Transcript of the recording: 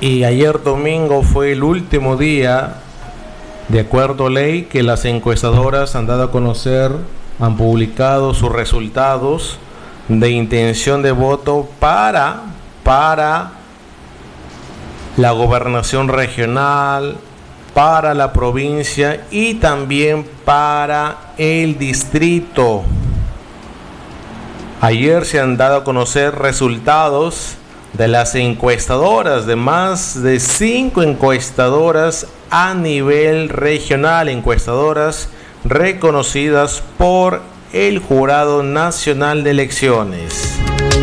Y ayer domingo fue el último día, de acuerdo a ley, que las encuestadoras han dado a conocer, han publicado sus resultados de intención de voto para la gobernación regional, para la provincia y también para el distrito. Ayer se han dado a conocer resultados de las encuestadoras, de más de 5 encuestadoras a nivel regional, encuestadoras reconocidas por el Jurado Nacional de Elecciones.